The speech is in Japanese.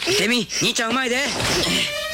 セミ兄ちゃんうまいで。